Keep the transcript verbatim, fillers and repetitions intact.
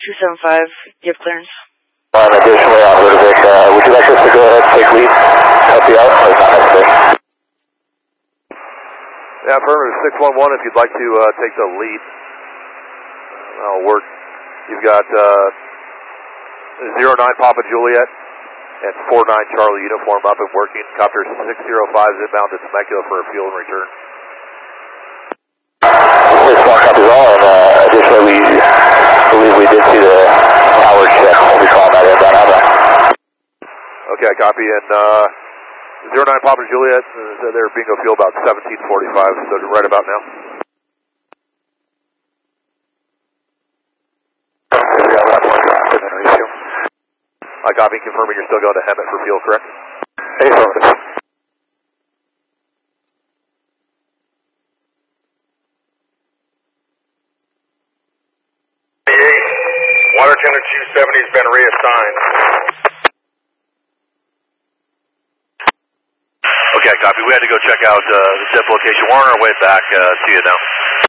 two seven five, you have clearance. Um, additionally, on Ludovic, uh, would you like us to go ahead and take lead, help you out, or not necessary? Yeah, affirmative, six one one, if you'd like to uh, take the lead, that'll work. You've got uh, zero nine Papa Juliet and four nine Charlie uniform up and working. Copter six zero five is inbound to Temecula for a fuel and return. Small copies all, and uh, additionally, we believe we did see the tower check when we called that inbound outbound. Okay, copy, and uh, zero nine Papa Juliet, uh, they're bingo fuel about seventeen forty-five, so right about now. I copy, confirming you're still going to Hemet for fuel, correct? Affirmative. Water tender two seventy has been reassigned. Okay, copy. We had to go check out uh, the tip location. We're on our way back. Uh, see you now.